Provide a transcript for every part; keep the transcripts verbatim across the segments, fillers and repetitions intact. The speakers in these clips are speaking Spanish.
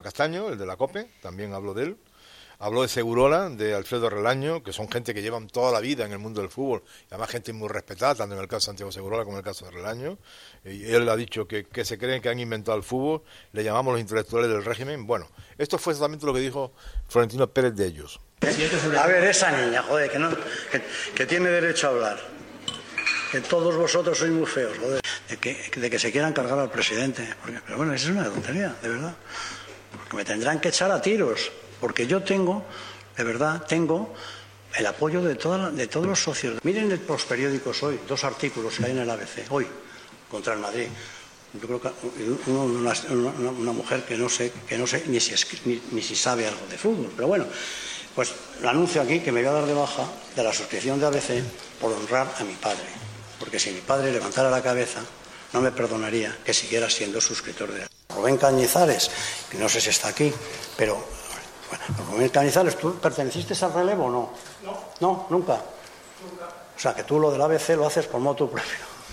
Castaño, el de la COPE, también habló de él. Habló de Segurola, de Alfredo Relaño, que son gente que llevan toda la vida en el mundo del fútbol, y además gente muy respetada, tanto en el caso de Santiago Segurola como en el caso de Relaño. Y él ha dicho que, que se creen que han inventado el fútbol, le llamamos los intelectuales del régimen. Bueno, esto fue exactamente lo que dijo Florentino Pérez de ellos. A ver, esa niña, joder, que, no, que, que tiene derecho a hablar. Que todos vosotros sois muy feos, joder. De que, de que se quieran cargar al presidente. Porque, pero bueno, eso es una tontería, de verdad. Porque me tendrán que echar a tiros. Porque yo tengo, de verdad, tengo el apoyo de, toda, de todos los socios. Miren los periódicos hoy, dos artículos que hay en el A B C, hoy, contra el Madrid. Yo creo que uno, una, una, una mujer que no sé, que no sé ni, si es, ni, ni si sabe algo de fútbol. Pero bueno, pues lo anuncio aquí que me voy a dar de baja de la suscripción de A B C por honrar a mi padre. Porque si mi padre levantara la cabeza, no me perdonaría que siguiera siendo suscriptor de él. Rubén Cañizares, que no sé si está aquí, pero... Bueno, Rubén Cañizares, ¿tú perteneciste al relevo o no? No. ¿No? ¿Nunca? Nunca. O sea, que tú lo del A B C lo haces por motu propio.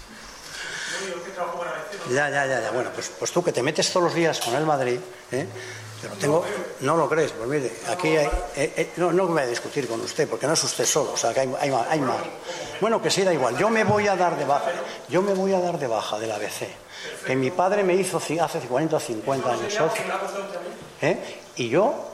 No, yo que trabajo con A B C. ¿No? Ya, ya, ya, ya. Bueno, pues, pues tú que te metes todos los días con el Madrid, ¿eh? Yo lo tengo, no lo crees, pues mire, aquí hay, eh, eh, no, no voy a discutir con usted, porque no es usted solo, o sea, que hay, hay, hay más. Bueno, que sí, da igual, yo me voy a dar de baja, yo me voy a dar de baja del A B C, que mi padre me hizo hace cuarenta o cincuenta años socio, ¿eh? Y yo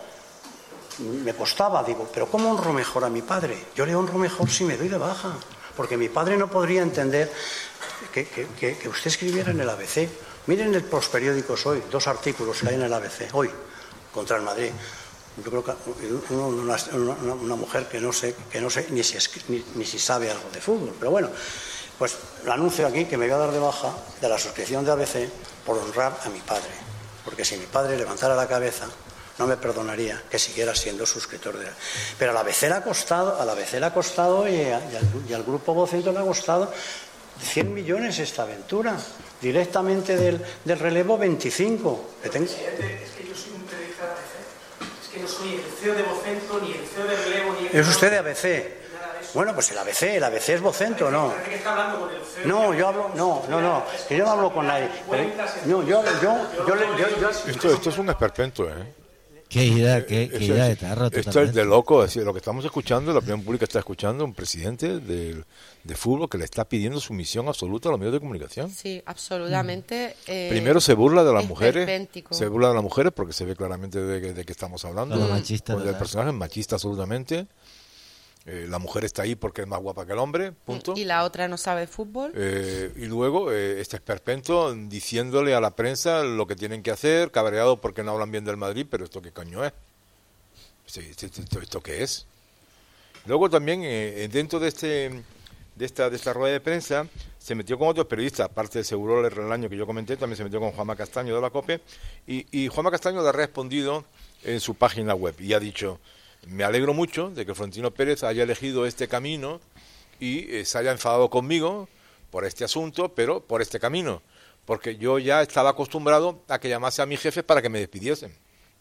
me costaba, digo, pero ¿cómo honro mejor a mi padre? Yo le honro mejor si me doy de baja, porque mi padre no podría entender que, que, que, que usted escribiera en el A B C. Miren los periódicos hoy, dos artículos que hay en el A B C, hoy, contra el Madrid. Yo creo que uno, una, una, una mujer que no sé, que no sé ni, si es, ni, ni si sabe algo de fútbol. Pero bueno, pues lo anuncio aquí que me voy a dar de baja de la suscripción de A B C por honrar a mi padre. Porque si mi padre levantara la cabeza, no me perdonaría que siguiera siendo suscriptor de él. Pero a la A B C le ha costado, a la A B C le ha costado y, a, y, al, y al Grupo Vocento le ha costado cien millones esta aventura. Directamente del, del relevo veinticinco. Que tengo... Presidente, es que yo soy un periodista de A B C. Es que no soy el C E O de Vocento, ni el C E O de relevo, ni el... ¿Es usted de A B C? Bueno, pues el A B C, el A B C es Vocento, ¿no? Parece que está hablando con el C E O. No, yo hablo, no, no, no, que yo no hablo con nadie. Pero, no, yo, yo, yo, yo, yo, yo, yo esto, esto es un esperpento, ¿eh? Qué idea, qué, qué idea de tarro. Esto es de loco, es decir, lo que estamos escuchando, la opinión pública está escuchando un presidente de, de fútbol que le está pidiendo sumisión absoluta a los medios de comunicación. Sí, absolutamente. Eh, Primero se burla de las mujeres, esperpéntico. se burla de las mujeres porque se ve claramente de, de qué estamos hablando. Claro, machista, Porque el ¿verdad? personaje es machista absolutamente. Eh, la mujer está ahí porque es más guapa que el hombre, punto. Y la otra no sabe de fútbol. Eh, y luego eh, este esperpento diciéndole a la prensa lo que tienen que hacer, cabreado porque no hablan bien del Madrid, pero ¿esto qué coño es? Sí, ¿Esto, esto, esto qué es? Luego también eh, dentro de este de esta de esta rueda de prensa se metió con otros periodistas, aparte de Segurola y Relaño que yo comenté, también se metió con Juanma Castaño de la COPE y, y Juanma Castaño le ha respondido en su página web y ha dicho: me alegro mucho de que Florentino Pérez haya elegido este camino y eh, se haya enfadado conmigo por este asunto, pero por este camino, porque yo ya estaba acostumbrado a que llamase a mi jefe para que me despidiesen.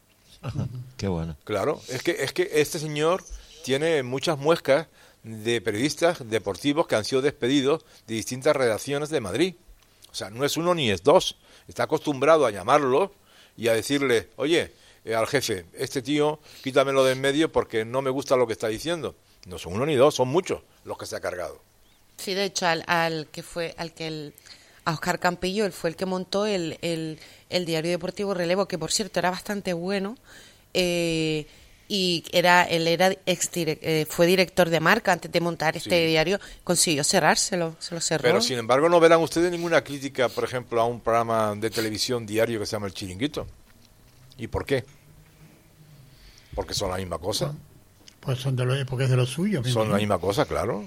Qué bueno. Claro, es que es que este señor tiene muchas muescas de periodistas deportivos que han sido despedidos de distintas redacciones de Madrid. O sea, no es uno ni es dos. Está acostumbrado a llamarlo y a decirle: oye, eh, al jefe, este tío, quítamelo de en medio porque no me gusta lo que está diciendo. No son uno ni dos, son muchos los que se ha cargado. Sí, de hecho, al, al que fue, al que el, a Óscar Campillo, él fue el que montó el, el, el diario deportivo Relevo, que por cierto era bastante bueno, eh, y era, él era ex eh, fue director de Marca antes de montar este Sí. diario, consiguió cerrárselo, se lo cerró. Pero sin embargo no verán ustedes ninguna crítica, por ejemplo, a un programa de televisión diario que se llama El Chiringuito. ¿Y por qué? Porque son la misma cosa. Pues son de lo, porque es de lo suyo. Son la misma cosa, claro.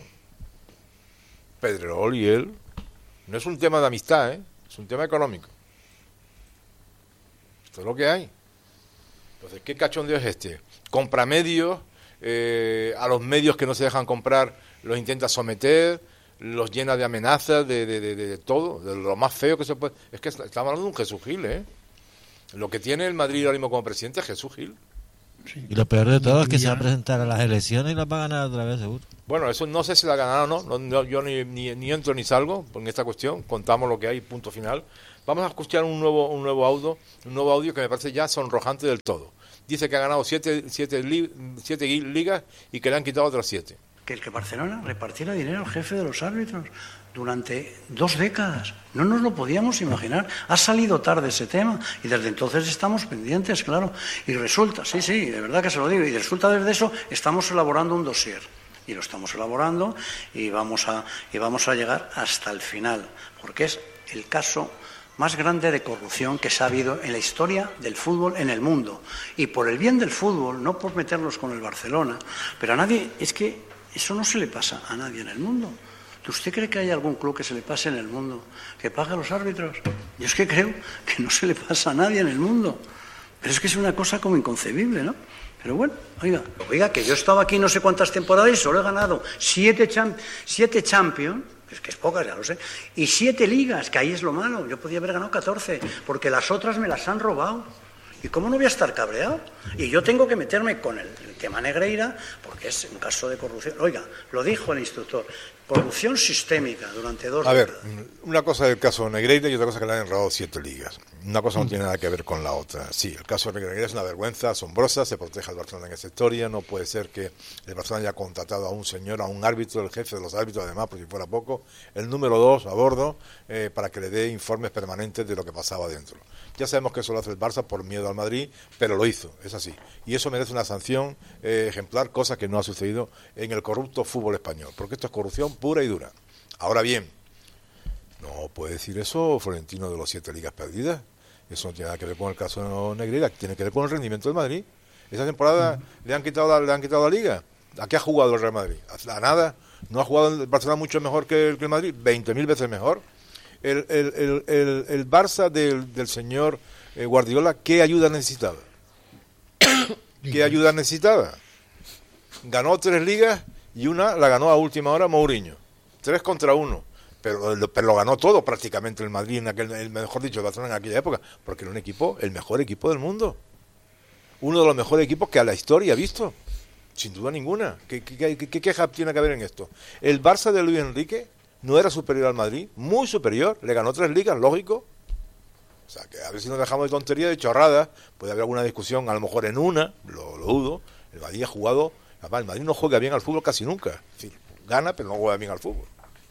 Pedrerol y él. No es un tema de amistad, ¿eh? Es un tema económico. Esto es lo que hay. Entonces, ¿qué cachondeo es este? Compra medios, eh, a los medios que no se dejan comprar los intenta someter, los llena de amenazas, de, de, de, de todo, de lo más feo que se puede... Es que estamos hablando de un Jesús Gil, ¿eh? Lo que tiene el Madrid ahora mismo como presidente es Jesús Gil. Sí. Y lo peor de todo Y es que ya- se va a presentar a las elecciones y las va a ganar otra vez, seguro. Bueno, eso no sé si la ganará o no, no, no yo ni, ni, ni entro ni salgo en esta cuestión, contamos lo que hay, punto final, Vamos a escuchar un nuevo un nuevo audio, un nuevo audio que me parece ya sonrojante del todo. Dice que ha ganado siete, siete, li, siete ligas y que le han quitado otras siete. Que el que Barcelona repartiera dinero al jefe de los árbitros durante dos décadas. No nos lo podíamos imaginar. Ha salido tarde ese tema y desde entonces estamos pendientes, claro. Y resulta, sí, sí, de verdad que se lo digo, y resulta desde eso estamos elaborando un dossier. Y lo estamos elaborando y vamos a, y vamos a llegar hasta el final, porque es el caso más grande de corrupción que se ha habido en la historia del fútbol en el mundo. Y por el bien del fútbol, no por meterlos con el Barcelona, pero a nadie, es que eso no se le pasa a nadie en el mundo. ¿Usted cree que hay algún club que se le pase en el mundo que pague a los árbitros? Yo es que creo que no se le pasa a nadie en el mundo. Pero es que es una cosa como inconcebible, ¿no? Pero bueno, oiga, oiga, que yo estaba aquí no sé cuántas temporadas y solo he ganado siete, champ siete Champions, es que es pocas, ya lo sé, y siete ligas, que ahí es lo malo. Yo podía haber ganado catorce, porque las otras me las han robado. ¿Y cómo no voy a estar cabreado? Y yo tengo que meterme con el, el tema Negreira, porque es un caso de corrupción. Oiga, lo dijo el instructor, corrupción sistémica durante dos A ver, décadas. una cosa es el caso Negreira y otra cosa es que le han enredado siete ligas. Una cosa no tiene nada que ver con la otra. Sí, el caso de Negreira es una vergüenza asombrosa, se protege al Barcelona en esa historia, no puede ser que el Barcelona haya contratado a un señor, a un árbitro, el jefe de los árbitros, además, por si fuera poco, el número dos a bordo, eh, para que le dé informes permanentes de lo que pasaba dentro. Ya sabemos que eso lo hace el Barça por miedo al Madrid, pero lo hizo, es así. Y eso merece una sanción eh, ejemplar, cosa que no ha sucedido en el corrupto fútbol español, porque esto es corrupción pura y dura. Ahora bien, no puede decir eso Florentino de los siete ligas perdidas. Eso no tiene nada que ver con el caso de Negreira, tiene que ver con el rendimiento del Madrid. Esa temporada mm. le han quitado la, le han quitado la liga. ¿A qué ha jugado el Real Madrid? A nada. ¿No ha jugado el Barcelona mucho mejor que el, que el Madrid? veinte mil veces mejor. El, el, el, el, el Barça del, del señor eh, Guardiola, ¿qué ayuda necesitaba? ¿Qué ayuda necesitaba? Ganó tres ligas y una la ganó a última hora Mourinho. Tres contra uno. Pero, pero lo ganó todo prácticamente el Madrid, en aquel, el mejor dicho, el Barcelona en aquella época, porque era un equipo, el mejor equipo del mundo. Uno de los mejores equipos que a la historia ha visto. Sin duda ninguna. ¿Qué, qué, qué, qué queja tiene que haber en esto? El Barça de Luis Enrique no era superior al Madrid, muy superior, le ganó tres ligas, lógico. O sea, que a ver si nos dejamos de tontería, de chorradas, puede haber alguna discusión, a lo mejor en una, lo, lo dudo. El Madrid ha jugado, además, el Madrid no juega bien al fútbol casi nunca. Es decir, gana, pero no juega bien al fútbol.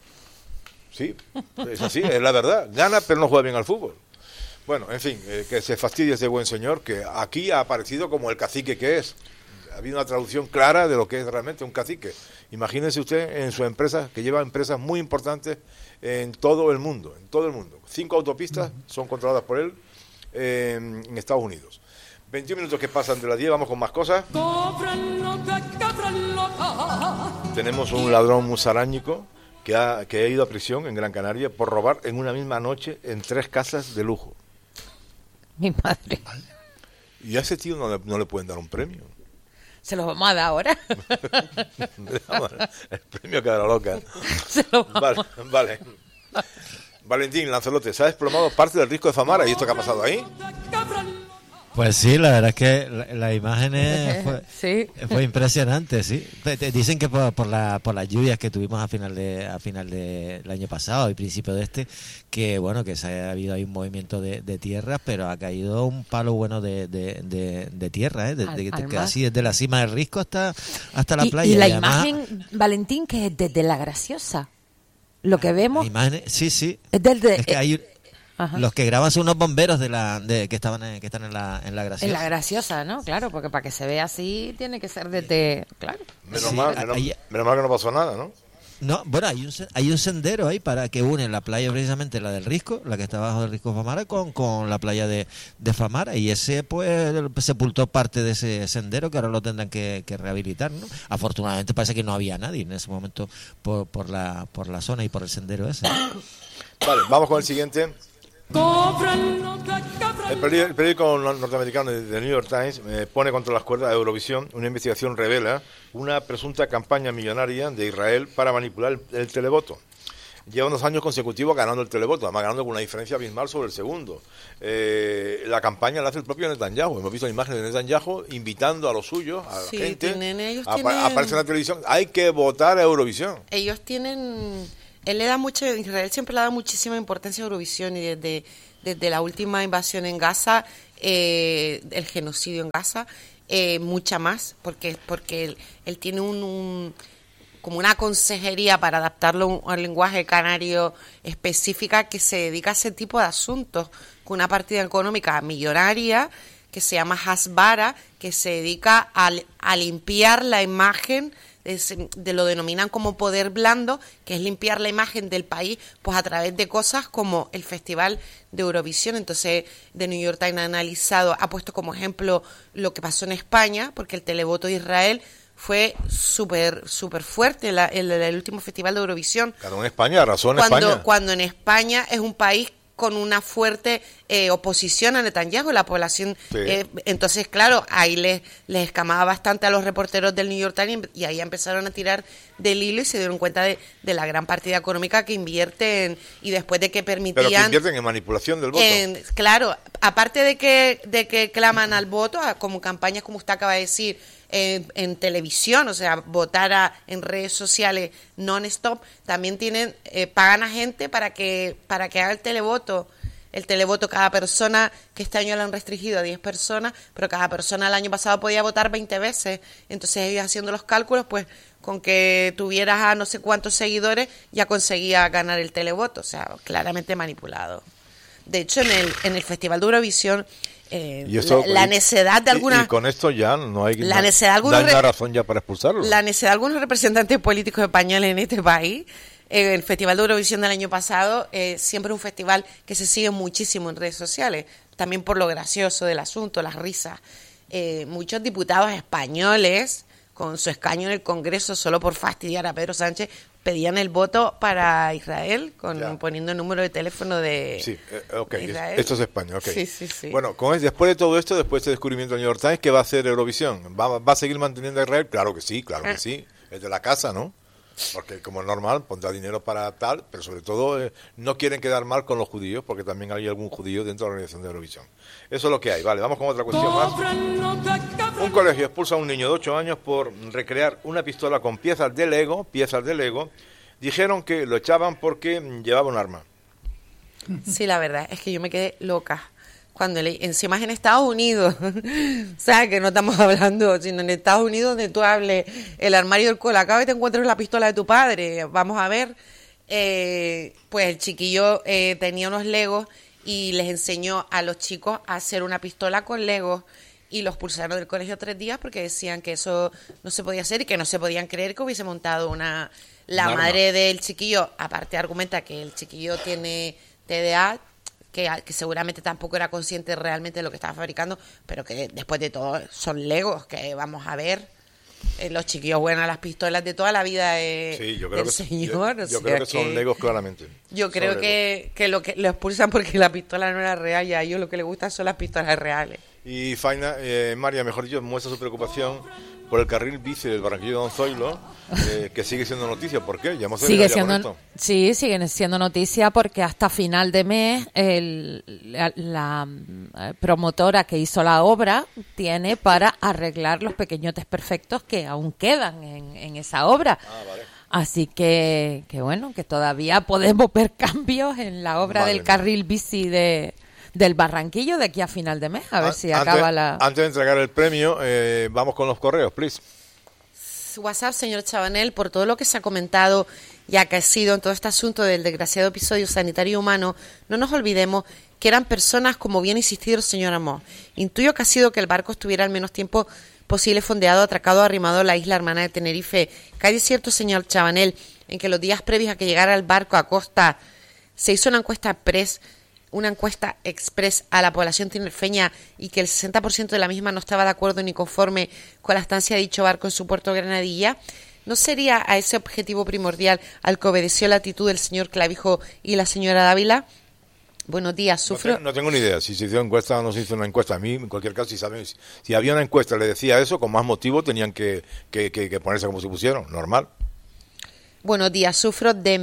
Sí, es así, es la verdad, gana, pero no juega bien al fútbol. Bueno, en fin, eh, que se fastidie ese buen señor, que aquí ha aparecido como el cacique que es. Ha habido una traducción clara de lo que es realmente un cacique. Imagínense usted en su empresa, que lleva empresas muy importantes en todo el mundo, en todo el mundo. Cinco autopistas son controladas por él eh, en Estados Unidos. veintiún minutos que pasan de las diez, vamos con más cosas. Tenemos un ladrón musaráñico que ha, que ha ido a prisión en Gran Canaria por robar en una misma noche en tres casas de lujo. Mi madre. Y a ese tío no le, no le pueden dar un premio. Se los vamos a dar ahora. El premio quedará loca. Se lo vamos. Vale, vale. Valentín Lancelote, se ha desplomado parte del risco de Famara. ¿Y esto qué ha pasado ahí? Pues sí, la verdad es que las la imágenes fue, sí. fue impresionante, sí. Te, te dicen que por, por, la, por las lluvias que tuvimos a final de a final del año pasado y principio de este, que bueno, que se ha habido ahí un movimiento de, de tierras, pero ha caído un palo bueno de, de, de, de tierra, ¿eh? De, de, de, de, así desde la cima del risco hasta, hasta la y, playa. Y la y además, imagen, Valentín, que es desde La Graciosa. Lo que vemos... Imagen, sí, sí. Es desde... Es que hay... Ajá. Los que graban son unos bomberos de la de, que estaban en, que están en la en la Graciosa. En La Graciosa, ¿no? Claro, porque para que se vea así tiene que ser desde... Claro. Menos, Sí, mal, menos, ahí- menos mal que no pasó nada, ¿no? No, bueno, hay un, se- hay un sendero ahí para que une la playa precisamente, la del Risco, la que está abajo del Risco de Famara, con, con la playa de, de Famara, y ese pues sepultó parte de ese sendero que ahora lo tendrán que, que rehabilitar, ¿no? Afortunadamente parece que no había nadie en ese momento por, por, la, por la zona y por el sendero ese. Vale, vamos con el siguiente. El periódico, el periódico norteamericano The New York Times eh, pone contra las cuerdas a Eurovisión. Una investigación revela una presunta campaña millonaria de Israel para manipular el, el televoto. Lleva unos años consecutivos ganando el televoto, además ganando con una diferencia abismal sobre el segundo. Eh, la campaña la hace el propio Netanyahu. Hemos visto imágenes de Netanyahu invitando a los suyos, a la Sí, gente. tienen- ellos apa- tienen- Aparece en la televisión. Hay que votar a Eurovisión. Ellos tienen... Él le da mucho... Israel siempre le da muchísima importancia a Eurovisión y desde, desde la última invasión en Gaza, eh, el genocidio en Gaza, eh, mucha más, porque porque él, él tiene un, un como una consejería para adaptarlo al lenguaje canario específica que se dedica a ese tipo de asuntos, con una partida económica millonaria que se llama Hasbara, que se dedica a, a limpiar la imagen, de, de lo denominan como poder blando, que es limpiar la imagen del país pues a través de cosas como el Festival de Eurovisión. Entonces, The New York Times ha analizado, ha puesto como ejemplo lo que pasó en España, porque el televoto de Israel fue súper súper fuerte el, el, el último Festival de Eurovisión. Claro, en España, razón en cuando, España. Cuando en España es un país con una fuerte eh, oposición a Netanyahu, la población. Sí. Eh, entonces, claro, ahí les, les escamaba bastante a los reporteros del New York Times y ahí empezaron a tirar del hilo y se dieron cuenta de, de la gran partida económica que invierten y después de que permitían... Pero que invierten en manipulación del voto. En, claro, aparte de que, de que claman al voto, como campañas como usted acaba de decir, En, en televisión, o sea, votar a, en redes sociales non-stop, también tienen, eh, pagan a gente para que para que haga el televoto. El televoto, cada persona, que este año lo han restringido a diez personas, pero cada persona el año pasado podía votar veinte veces. Entonces ellos haciendo los cálculos, pues con que tuvieras a no sé cuántos seguidores, ya conseguía ganar el televoto, o sea, claramente manipulado. De hecho, en el, en el Festival de Eurovisión, Eh, y eso, la, la necedad de algunas... Y, y con esto ya no hay, la no, necedad de algunos no hay una razón ya para expulsarlo. La necesidad de algunos representantes políticos españoles en este país. Eh, el Festival de Eurovisión del año pasado eh, siempre es un festival que se sigue muchísimo en redes sociales, también por lo gracioso del asunto, las risas. Eh, muchos diputados españoles, con su escaño en el Congreso solo por fastidiar a Pedro Sánchez, pedían el voto para Israel, con Ya. poniendo el número de teléfono de, Sí, eh, ok, de Israel. esto es España, ok. Sí, sí, sí. Bueno, con, después de todo esto, después de este descubrimiento del New York Times, ¿qué va a hacer Eurovisión? ¿Va, va a seguir manteniendo a Israel? Claro que sí, claro Ah. que sí. Es de la casa, ¿no? Porque como es normal, pondrá dinero para tal, pero sobre todo eh, no quieren quedar mal con los judíos, porque también hay algún judío dentro de la organización de Eurovisión. Eso es lo que hay. Vale, vamos con otra cuestión más. Un colegio expulsa a un niño de ocho años por recrear una pistola con piezas de Lego, piezas de Lego. Dijeron que lo echaban porque llevaba un arma. Sí, la verdad es que yo me quedé loca cuando leí, encima es en Estados Unidos, o sea, que no estamos hablando, sino en Estados Unidos donde tú hables el armario del colacao y te encuentres la pistola de tu padre. Vamos a ver, eh, pues el chiquillo eh, tenía unos Legos y les enseñó a los chicos a hacer una pistola con Legos y los expulsaron del colegio tres días porque decían que eso no se podía hacer y que no se podían creer que hubiese montado una... La Un madre arma. del chiquillo, aparte argumenta que el chiquillo tiene T D A, que, que seguramente tampoco era consciente realmente de lo que estaba fabricando, pero que después de todo son Legos, que vamos a ver, eh, los chiquillos juegan a las pistolas de toda la vida eh, Sí, yo creo del que, señor. yo, o yo sea creo que son Legos claramente. Yo Son creo Legos. que, que lo que lo expulsan porque la pistola no era real y a ellos lo que les gustan son las pistolas reales. Y Faina, eh, María, mejor dicho, muestra su preocupación por el carril bici del Barranquillo de Don Zoilo, eh, que sigue siendo noticia. ¿Por qué? Ya hemos Sigue terminado ya con siendo, esto. sí, sigue siendo noticia porque hasta final de mes el, la, la, eh, promotora que hizo la obra tiene para arreglar los pequeños desperfectos que aún quedan en, en esa obra. Ah, vale. Así que, que bueno, que todavía podemos ver cambios en la obra Madre del mía. carril bici de del Barranquillo de aquí a final de mes, a ver An- si antes, acaba la... Antes de entregar el premio, eh, vamos con los correos, please. WhatsApp, señor Chabanel, por todo lo que se ha comentado y acaecido en todo este asunto del desgraciado episodio sanitario humano, no nos olvidemos que eran personas, como bien insistido el señor Amós. Intuyo que ha sido que el barco estuviera al menos tiempo posible fondeado, atracado, arrimado a la isla hermana de Tenerife. Que hay cierto, señor Chabanel, en que los días previos a que llegara el barco a costa se hizo una encuesta express, una encuesta express a la población tinerfeña y que el sesenta por ciento de la misma no estaba de acuerdo ni conforme con la estancia de dicho barco en su puerto Granadilla. ¿No sería a ese objetivo primordial al que obedeció la actitud del señor Clavijo y la señora Dávila? Buenos días, No, sufro... te- no tengo ni idea si se hizo encuesta o no se hizo una encuesta. A mí, en cualquier caso, si, saben, si, si había una encuesta y le decía eso, con más motivo tenían que, que, que, que ponerse como se pusieron. Normal. Buenos días, sufro de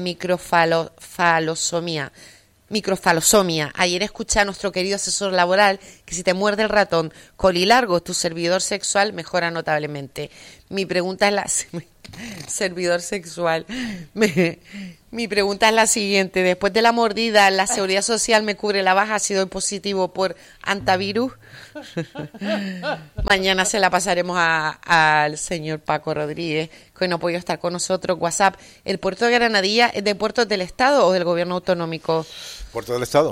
microfalosomía. Microfalosomia. Ayer escuché a nuestro querido asesor laboral que si te muerde el ratón colilargo, tu servidor sexual mejora notablemente. Mi pregunta es la... servidor sexual. Me, mi pregunta es la siguiente. Después de la mordida, ¿la seguridad social me cubre la baja si doy positivo por antivirus? Mañana se la pasaremos a, al señor Paco Rodríguez, que no ha podido estar con nosotros. WhatsApp, ¿el puerto de Granadilla es de puertos del Estado o del gobierno autonómico? Puerto del Estado.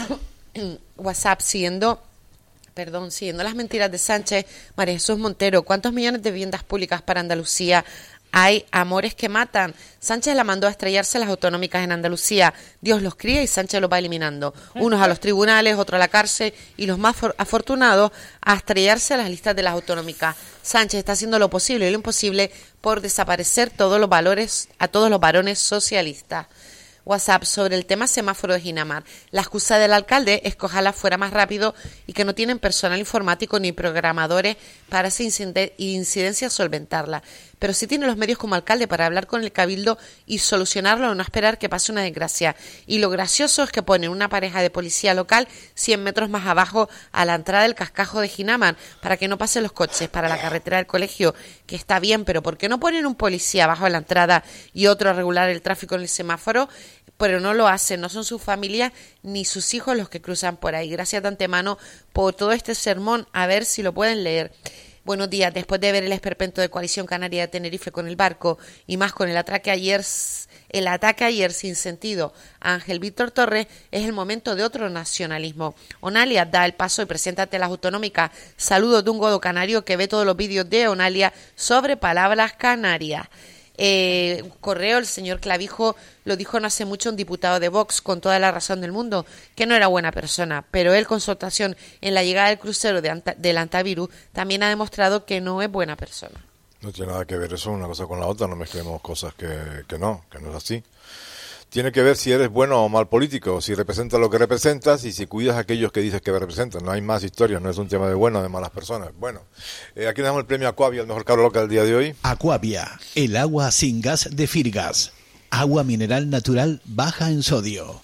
WhatsApp, siguiendo... Perdón, siguiendo las mentiras de Sánchez, María Jesús Montero, ¿cuántos millones de viviendas públicas para Andalucía hay? Amores que matan. Sánchez la mandó a estrellarse las autonómicas en Andalucía. Dios los cría y Sánchez los va eliminando. Unos a los tribunales, otros a la cárcel y los más afortunados a estrellarse a las listas de las autonómicas. Sánchez está haciendo lo posible y lo imposible por desaparecer todos los valores a todos los varones socialistas. WhatsApp, sobre el tema semáforo de Ginamar. La excusa del alcalde es que ojalá fuera más rápido y que no tienen personal informático ni programadores para esa incidencia solventarla. Pero sí tiene los medios como alcalde para hablar con el cabildo y solucionarlo o no esperar que pase una desgracia. Y lo gracioso es que ponen una pareja de policía local cien metros más abajo a la entrada del cascajo de Ginamar para que no pasen los coches para la carretera del colegio, que está bien, pero ¿por qué no ponen un policía abajo de la entrada y otro a regular el tráfico en el semáforo? Pero no lo hacen, no son sus familias ni sus hijos los que cruzan por ahí. Gracias de antemano por todo este sermón, a ver si lo pueden leer. Buenos días, después de ver el esperpento de Coalición Canaria de Tenerife con el barco y más con el ataque ayer, el ataque ayer sin sentido a Ángel Víctor Torres, es el momento de otro nacionalismo. Onalia da el paso y preséntate a las autonómicas. Saludos de un godo canario que ve todos los vídeos de Onalia sobre palabras canarias. Eh, correo, el señor Clavijo lo dijo no hace mucho un diputado de Vox con toda la razón del mundo, que no era buena persona, pero él con su actuación en la llegada del crucero de Anta, del Antavirus también ha demostrado que no es buena persona. No tiene nada que ver eso una cosa con la otra, no mezclemos cosas que, que no, que no es así. Tiene que ver si eres bueno o mal político, si representas lo que representas y si cuidas a aquellos que dices que representan. No hay más historias, no es un tema de bueno o de malas personas. Bueno, eh, aquí damos el premio Aquavia, el mejor carro local del día de hoy. Aquavia, el agua sin gas de Firgas. Agua mineral natural baja en sodio.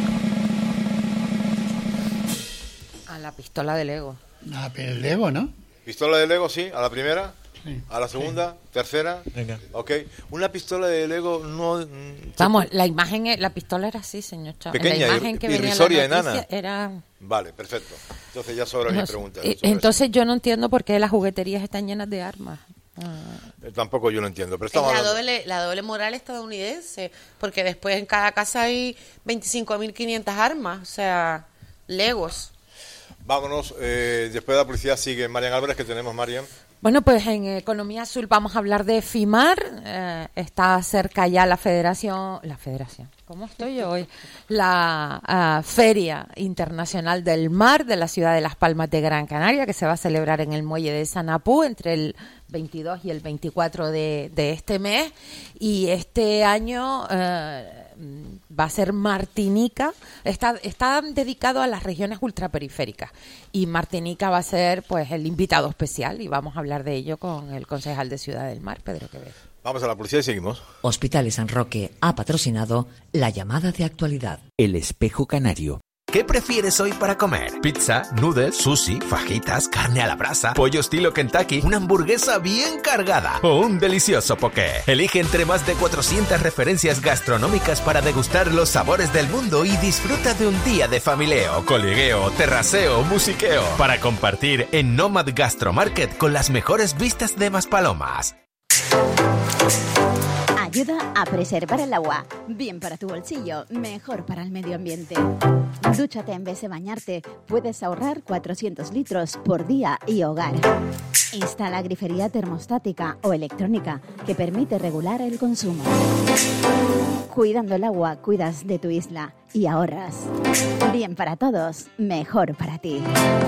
A la pistola de Lego. Ah, pero el Lego, ¿no? Pistola de Lego, sí, a la primera. Sí. A la segunda, Sí. tercera, Venga. ok. Una pistola de Lego no... Vamos, la imagen, es- la pistola era así, señor Chao. Pequeña, la imagen que ir- venía en la irrisoria, noticia enana. era... Vale, perfecto. Entonces ya sobra no mi sé, pregunta. eh, sobre entonces yo no entiendo por qué las jugueterías están llenas de armas. Ah, eso. Eh, tampoco yo lo entiendo, pero Es estamos la hablando... doble, la doble moral estadounidense, porque después en cada casa hay veinticinco mil quinientas armas, o sea, legos. Vámonos, eh, después de la publicidad sigue Marian Álvarez, que tenemos, Marian. Bueno, pues en Economía Azul vamos a hablar de FIMAR. Eh, está cerca ya la Federación, la Federación, ¿cómo estoy yo hoy? La ah, Feria Internacional del Mar de la ciudad de Las Palmas de Gran Canaria, que se va a celebrar en el muelle de Sanapú entre el veintidós y el veinticuatro de, de este mes. Y este año eh, va a ser Martinica. Está, está dedicado a las regiones ultraperiféricas. Y Martinica va a ser pues el invitado especial y vamos a hablar de ello con el concejal de Ciudad del Mar, Pedro Quevedo. Vamos a la publicidad y seguimos. Hospitales San Roque ha patrocinado la llamada de actualidad. El Espejo Canario. ¿Qué prefieres hoy para comer? ¿Pizza, noodles, sushi, fajitas, carne a la brasa, pollo estilo Kentucky, una hamburguesa bien cargada o un delicioso poké? Elige entre más de cuatrocientas referencias gastronómicas para degustar los sabores del mundo y disfruta de un día de familieo, coligueo, terraceo, musiqueo para compartir en Nomad Gastromarket con las mejores vistas de Maspalomas. Ayuda a preservar el agua. Bien para tu bolsillo, mejor para el medio ambiente. Dúchate en vez de bañarte. Puedes ahorrar cuatrocientos litros por día y hogar. Instala grifería termostática o electrónica que permite regular el consumo. Cuidando el agua, cuidas de tu isla y ahorras. Bien para todos, mejor para ti.